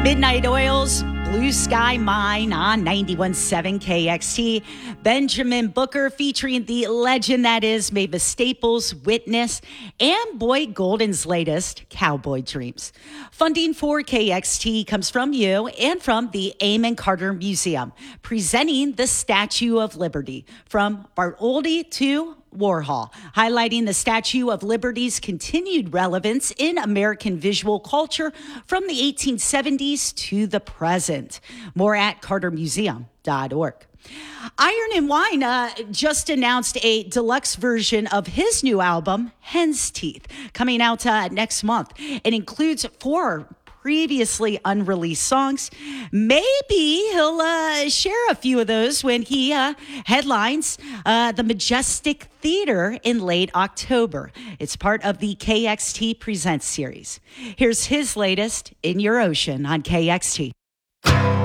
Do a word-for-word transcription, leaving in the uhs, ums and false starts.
Midnight Oils, Blue Sky Mine on ninety-one point seven K X T. Benjamin Booker featuring the legend that is Mavis Staples, Witness, and Boyd Golden's latest, Cowboy Dreams. Funding for K X T comes from you and from the Amon Carter Museum, presenting the Statue of Liberty from Bartholdi to Warhol, highlighting the Statue of Liberty's continued relevance in American visual culture from the eighteen seventies to the present. More at carter museum dot org. Iron and Wine uh, just announced a deluxe version of his new album, Hen's Teeth, coming out uh, next month. It includes four previously unreleased songs. Maybe he'll uh, share a few of those when he uh, headlines uh, the Majestic Theater in late October. It's part of the K X T Presents series. Here's his latest, In Your Ocean, on K X T.